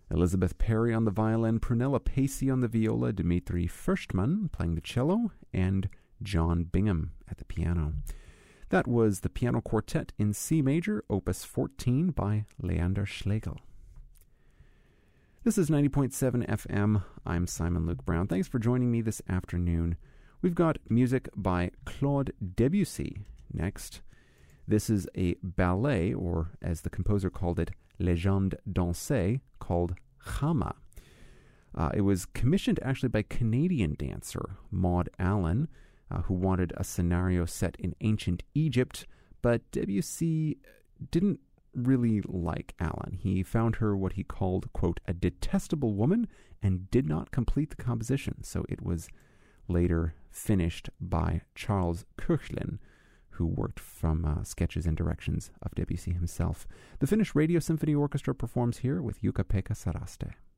Elizabeth Perry on the violin, Prunella Pacey on the viola, Dmitri Furstman playing the cello, and John Bingham at the piano. That was the Piano Quartet in C major, Opus 14 by Leander Schlegel. This is 90.7 FM. I'm Simon Luke Brown. Thanks for joining me this afternoon. We've got music by Claude Debussy next. This is a ballet, or as the composer called it, Légende dansée, called Chama. It was commissioned actually by Canadian dancer Maud Allen, who wanted a scenario set in ancient Egypt, but Debussy didn't really like Allen. He found her what he called, quote, a detestable woman, and did not complete the composition, so it was later finished by Charles Koechlin, who worked from sketches and directions of Debussy himself. The Finnish Radio Symphony Orchestra performs here with Jukka-Pekka Saraste.